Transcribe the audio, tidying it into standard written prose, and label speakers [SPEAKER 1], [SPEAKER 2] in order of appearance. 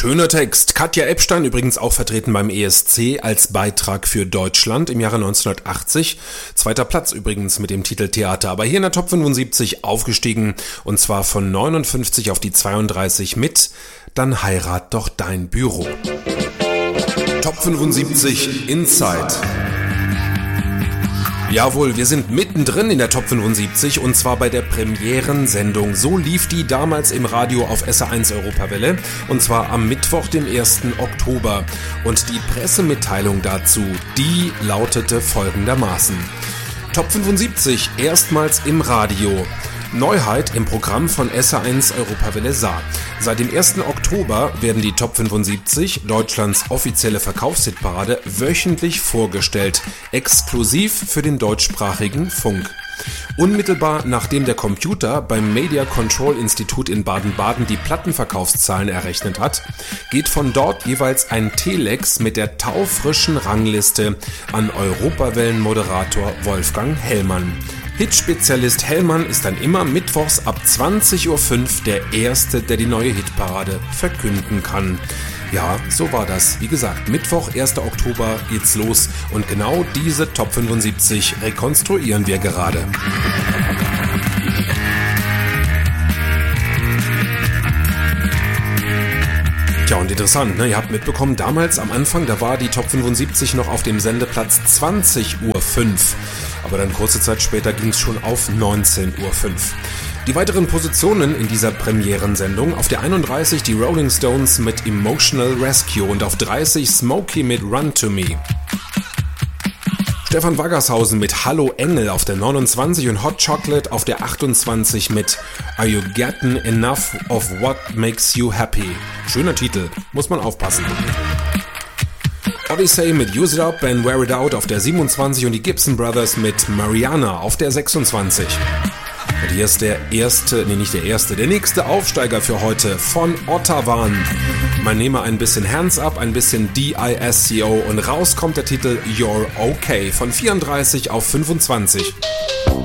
[SPEAKER 1] Schöner Text. Katja Ebstein, übrigens auch vertreten beim ESC als Beitrag für Deutschland im Jahre 1980. Zweiter Platz übrigens mit dem Titel Theater. Aber hier in der Top 75 aufgestiegen und zwar von 59 auf die 32 mit Dann heirat doch dein Büro. Top 75 Inside. Jawohl, wir sind mittendrin in der Top 75 und zwar bei der Premierensendung. So lief die damals im Radio auf SR1 Europawelle und zwar am Mittwoch, dem 1. Oktober. Und die Pressemitteilung dazu, die lautete folgendermaßen. Top 75, erstmals im Radio. Neuheit im Programm von SR1 Europawelle Saar. Seit dem 1. Oktober werden die Top 75, Deutschlands offizielle Verkaufshitparade, wöchentlich vorgestellt, exklusiv für den deutschsprachigen Funk. Unmittelbar nachdem der Computer beim Media Control Institut in Baden-Baden die Plattenverkaufszahlen errechnet hat, geht von dort jeweils ein Telex mit der taufrischen Rangliste an Europawellen-Moderator Wolfgang Hellmann. Hitspezialist Hellmann ist dann immer mittwochs ab 20.05 Uhr der Erste, der die neue Hitparade verkünden kann. Ja, so war das. Wie gesagt, Mittwoch, 1. Oktober geht's los und genau diese Top 75 rekonstruieren wir gerade. Ja, und interessant, ne? Ihr habt mitbekommen, damals am Anfang, da war die Top 75 noch auf dem Sendeplatz 20.05 Uhr. Aber dann kurze Zeit später ging es schon auf 19.05 Uhr. Die weiteren Positionen in dieser Premierensendung: auf der 31 die Rolling Stones mit Emotional Rescue und auf 30 Smokey mit Run to Me. Stefan Waggershausen mit Hallo Engel auf der 29 und Hot Chocolate auf der 28 mit Are You Getting Enough of What Makes You Happy? Schöner Titel, muss man aufpassen. Odyssey mit Use It Up and Wear It Out auf der 27 und die Gibson Brothers mit Mariana auf der 26. Und hier ist der nächste Aufsteiger für heute von Ottavan. Man nehme ein bisschen Hands Up, ein bisschen DISCO und raus kommt der Titel You're Okay von 34 auf 25.